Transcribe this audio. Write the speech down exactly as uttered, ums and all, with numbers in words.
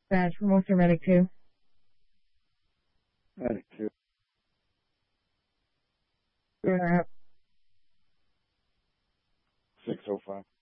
Badge for Monster Medic two. Medic two. Runner up. six oh five.